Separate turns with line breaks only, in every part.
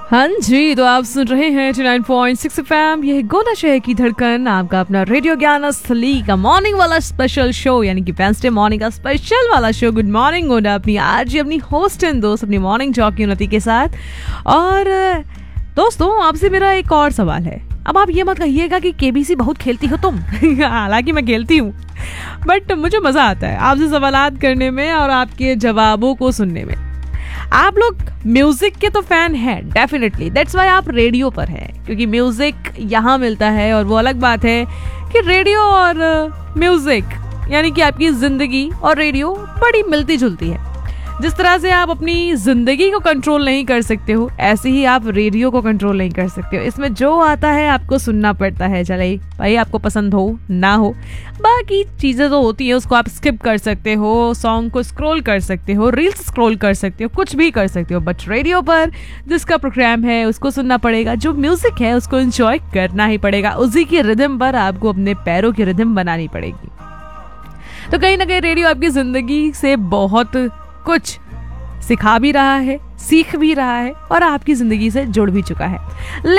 हाँ जी, तो आप सुन रहे हैं 89.6 FM। यह गोला शहर की धड़कन, आपका अपना रेडियो ज्ञान असली का मॉर्निंग वाला स्पेशल शो, यानी कि वेडनेसडे मॉर्निंग का स्पेशल वाला शो। गुड मॉर्निंग गोला, अपनी आज अपनी होस्ट एंड दोस्त, अपनी मॉर्निंग जॉकी उन्नति के साथ। और दोस्तों, आपसे मेरा एक और सवाल है। अब आप ये मत कहिएगा कि केबीसी बहुत खेलती हो तुम। हालांकि मैं खेलती हूँ, बट मुझे मजा आता है आपसे सवालात करने में और आपके जवाबों को सुनने में। आप लोग म्यूजिक के तो फैन हैं डेफिनेटली, दैट्स वाई आप रेडियो पर हैं, क्योंकि म्यूजिक यहाँ मिलता है। और वो अलग बात है कि रेडियो और म्यूजिक, यानी कि आपकी जिंदगी और रेडियो बड़ी मिलती जुलती है। जिस तरह से आप अपनी जिंदगी को कंट्रोल नहीं कर सकते हो, ऐसे ही आप रेडियो को कंट्रोल नहीं कर सकते हो। इसमें जो आता है आपको सुनना पड़ता है, चले भाई आपको पसंद हो ना हो। बाकी चीज़ें तो होती है, उसको आप स्किप कर सकते हो, सॉन्ग को स्क्रॉल कर सकते हो, रील्स स्क्रॉल कर सकते हो, कुछ भी कर सकते हो। बट रेडियो पर जिसका प्रोग्राम है उसको सुनना पड़ेगा, जो म्यूजिक है उसको एंजॉय करना ही पड़ेगा। उसी की रिदम पर आपको अपने पैरों की रिदम बनानी पड़ेगी। तो कहीं ना कहीं रेडियो आपकी जिंदगी से बहुत कुछ सिखा भी रहा है, सीख भी रहा है और आपकी जिंदगी से जुड़ भी चुका है।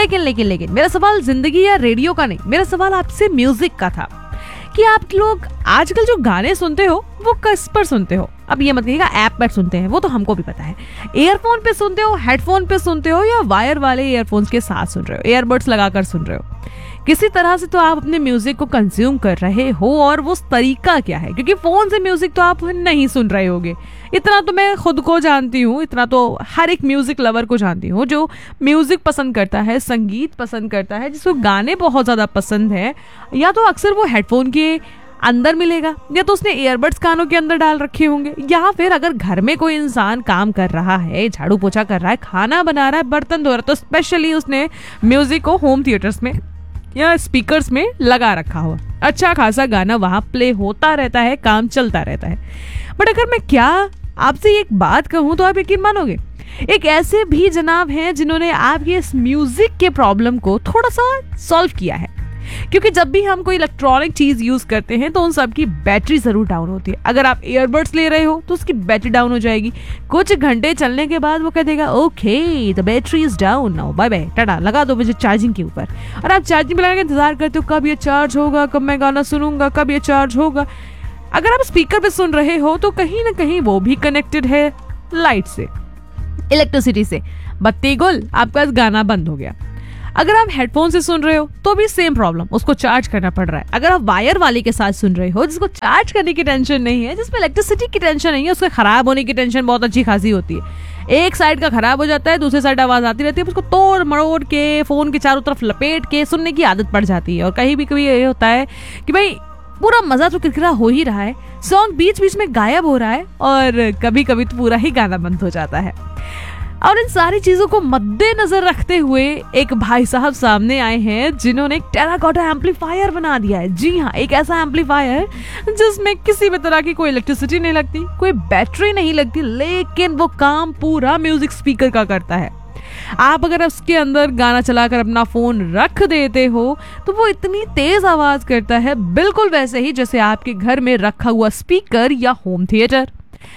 लेकिन मेरा सवाल जिंदगी या रेडियो का नहीं, मेरा सवाल आपसे म्यूजिक का था कि आप लोग आजकल जो गाने सुनते हो वो किस पर सुनते हो। अब ये मत कहिएगा ऐप पर सुनते हैं, वो तो हमको भी पता है। ईयरफोन पे सुनते हो, हेडफोन पे सुनते हो, या वायर वाले ईयरफोन्स के साथ सुन रहे हो, ईयरबड्स लगाकर सुन रहे हो। किसी तरह से तो आप अपने म्यूजिक को कंज्यूम कर रहे हो, और वो तरीका क्या है, क्योंकि फोन से म्यूजिक तो आप नहीं सुन रहे होगे। इतना तो मैं खुद को जानती हूँ, इतना तो हर एक म्यूजिक लवर को जानती हूँ जो म्यूजिक पसंद करता है, संगीत पसंद करता है, जिसको गाने बहुत ज्यादा पसंद है, या तो अक्सर वो हेडफोन के अंदर मिलेगा, या तो उसने ईयरबड्स कानों के अंदर डाल रखे होंगे, या फिर अगर घर में कोई इंसान काम कर रहा है, झाड़ू पोछा कर रहा है, खाना बना रहा है, बर्तन धो रहा है, तो स्पेशली उसने म्यूजिक को होम थिएटर्स में या स्पीकर्स में लगा रखा हुआ। अच्छा खासा गाना वहां प्ले होता रहता है, काम चलता रहता है। बट अगर मैं क्या आपसे एक बात कहूं तो आप यकीन मानोगे, एक ऐसे भी जनाब हैं जिन्होंने आपके इस म्यूजिक के प्रॉब्लम को थोड़ा सा सॉल्व किया है। क्योंकि जब भी हम कोई इलेक्ट्रॉनिक चीज यूज करते हैं तो उन सब की बैटरी जरूर डाउन होती है। अगर आप ईयरबड्स ले रहे हो तो उसकी बैटरी डाउन हो जाएगी, कुछ घंटे चलने के बाद वो कह देगा okay the battery is down now, bye bye, Tata, लगा दो मुझे चार्जिंग के ऊपर। और आप चार्जिंग पे लगा के इंतजार करते हो कब ये चार्ज होगा, कब मैं गाना सुनूंगा, कब ये चार्ज होगा। अगर आप स्पीकर पे सुन रहे हो तो कहीं ना कहीं वो भी कनेक्टेड है लाइट से, इलेक्ट्रिसिटी से। बत्ती गुल, आपका गाना बंद हो गया। अगर आप हेडफोन से सुन रहे हो तो भी सेम प्रॉब्लम, उसको चार्ज करना पड़ रहा है। अगर आप वायर वाले के साथ सुन रहे हो, जिसको चार्ज करने की टेंशन नहीं है, जिसमें इलेक्ट्रिसिटी की टेंशन नहीं है, उसके खराब होने की टेंशन बहुत अच्छी खासी होती है। एक साइड का खराब हो जाता है, दूसरी साइड आवाज आती रहती है, उसको तोड़ मरोड़ के फोन के चारों तरफ लपेट के सुनने की आदत पड़ जाती है। और कहीं भी कभी ये होता है कि भाई पूरा मजा तो किरकिरा हो ही रहा है, सॉन्ग बीच बीच में गायब हो रहा है, और कभी कभी तो पूरा ही गाना बंद हो जाता है। और इन सारी चीजों को मद्देनजर रखते हुए एक भाई साहब सामने आए हैं जिन्होंने एक टेराकोटा एम्पलीफायर बना दिया है। जी हाँ, एक ऐसा एम्पलीफायर जिसमें किसी भी तरह की कोई इलेक्ट्रिसिटी नहीं लगती, कोई बैटरी नहीं लगती, लेकिन वो काम पूरा म्यूजिक स्पीकर का करता है। आप अगर उसके अंदर गाना चलाकर अपना फोन रख देते हो तो वो इतनी तेज आवाज करता है, बिल्कुल वैसे ही जैसे आपके घर में रखा हुआ स्पीकर या होम थिएटर।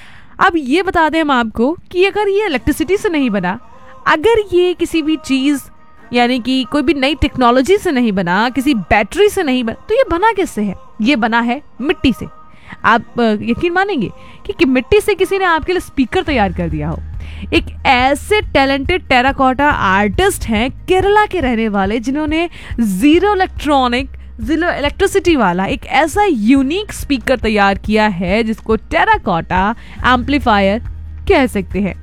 अब ये बता दें हम आपको कि अगर ये इलेक्ट्रिसिटी से नहीं बना, अगर ये किसी भी चीज यानी कि कोई भी नई टेक्नोलॉजी से नहीं बना, किसी बैटरी से नहीं बना, तो ये बना किससे है? ये बना है मिट्टी से। आप यकीन मानेंगे कि मिट्टी से किसी ने आपके लिए स्पीकर तैयार कर दिया हो। एक ऐसे टैलेंटेड टेराकोटा आर्टिस्ट हैं केरला के रहने वाले, जिन्होंने जीरो इलेक्ट्रिसिटी वाला एक ऐसा यूनिक स्पीकर तैयार किया है जिसको टेराकोटा एम्पलीफायर कह सकते हैं,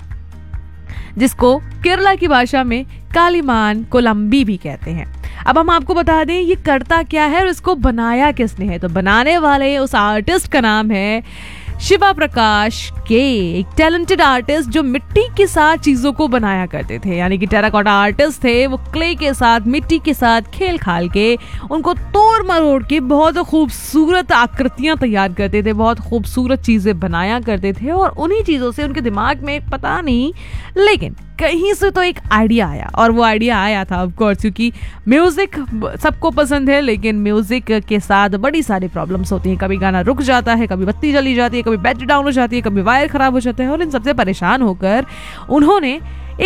जिसको केरला की भाषा में कालीमान कोलंबी भी कहते हैं। अब हम आपको बता दें ये करता क्या है और इसको बनाया किसने है। तो बनाने वाले उस आर्टिस्ट का नाम है शिवा प्रकाश के, एक टैलेंटेड आर्टिस्ट जो मिट्टी के साथ चीजों को बनाया करते थे, यानी कि टेराकोटा आर्टिस्ट थे। वो क्ले के साथ, मिट्टी के साथ खेल खाल के उनको तोड़ मरोड़ के बहुत खूबसूरत आकृतियां तैयार करते थे, बहुत खूबसूरत चीजें बनाया करते थे। और उन्हीं चीजों से उनके दिमाग में पता नहीं, लेकिन कहीं से तो एक आइडिया आया, और वो आइडिया आया था ऑफ कोर्स क्योंकि म्यूजिक सबको पसंद है, लेकिन म्यूजिक के साथ बड़ी सारी प्रॉब्लम्स होती हैं। कभी गाना रुक जाता है, कभी बत्ती चली जाती है, कभी बैटरी डाउन हो जाती है, कभी वायर खराब हो जाता है। और इन सबसे परेशान होकर उन्होंने एक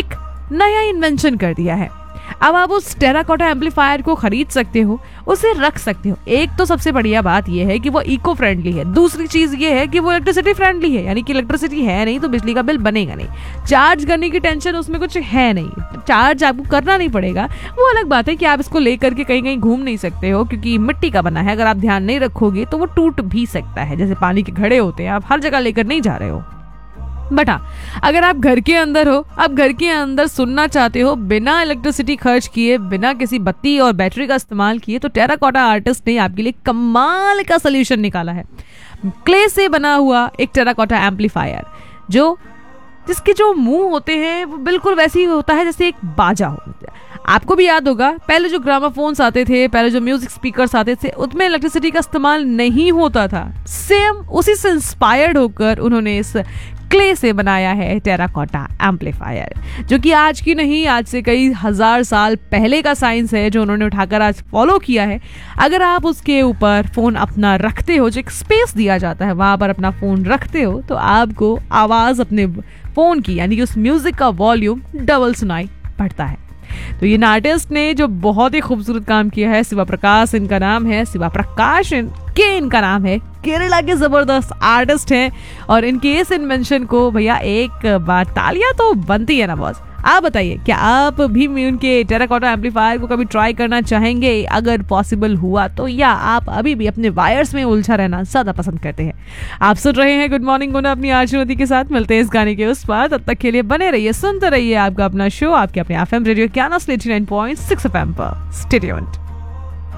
नया इन्वेंशन कर दिया है। अब आप उस टेराकोटा एम्पलीफायर को खरीद सकते हो, उसे रख सकते हो। एक तो सबसे बढ़िया बात यह है कि वो इको फ्रेंडली है। दूसरी चीज ये है कि वो इलेक्ट्रिसिटी फ्रेंडली है, यानी कि इलेक्ट्रिसिटी है नहीं तो बिजली का बिल बनेगा नहीं। चार्ज करने की टेंशन उसमें कुछ है नहीं, चार्ज आपको करना नहीं पड़ेगा। वो अलग बात है कि आप इसको लेकर के कहीं कहीं घूम नहीं सकते हो, क्योंकि मिट्टी का बना है। अगर आप ध्यान नहीं रखोगे तो वो टूट भी सकता है, जैसे पानी के घड़े होते हैं, आप हर जगह लेकर नहीं जा रहे हो। बट हाँ, अगर आप घर के अंदर हो, आप घर के अंदर सुनना चाहते हो बिना इलेक्ट्रिसिटी खर्च किए, बिना किसी बत्ती और बैटरी का इस्तेमाल किए, तो टेराकोटा आर्टिस्ट ने आपके लिए कमाल का सोल्यूशन निकाला है। क्ले से बना हुआ एक टेराकोटा एम्पलीफायर, जिसके जो मुंह होते हैं वो बिल्कुल वैसे ही होता है जैसे एक बाजा हो। आपको भी याद होगा, पहले जो ग्रामाफोन्स आते थे, पहले जो म्यूजिक स्पीकर्स आते थे, उसमें इलेक्ट्रिसिटी का इस्तेमाल नहीं होता था। सेम उसी से इंस्पायर्ड होकर उन्होंने इस क्ले से बनाया है टेराकोटा एम्पलीफायर, जो कि आज की नहीं, आज से कई हजार साल पहले का साइंस है जो उन्होंने उठाकर आज फॉलो किया है। अगर आप उसके ऊपर फोन अपना रखते हो, जो एक स्पेस दिया जाता है वहां पर अपना फोन रखते हो, तो आपको आवाज अपने फोन की, यानी कि उस म्यूजिक का वॉल्यूम डबल सुनाई पड़ता है। तो इन आर्टिस्ट ने जो बहुत ही खूबसूरत काम किया है, शिवा प्रकाश इनका नाम है, शिवा प्रकाश इनका नाम है, केरला के जबरदस्त आर्टिस्ट हैं। और इनके इस इन्वेंशन को भैया एक बार तालियां तो बनती है ना बॉस। आप बताइए, क्या आप भी उनके टेराकोटा एम्पलीफायर को कभी ट्राई करना चाहेंगे अगर पॉसिबल हुआ तो, या आप अभी भी अपने वायर्स में उलझा रहना ज्यादा पसंद करते हैं? आप सुन रहे हैं गुड मॉर्निंग गुना अपनी आशुमती के साथ। मिलते हैं इस गाने के उस पार, तब तक के लिए बने रहिए, सुनते रहिए आपका अपना शो, आपके अपने एफएम रेडियो ज्ञान 89.6 FM पर। Stay tuned.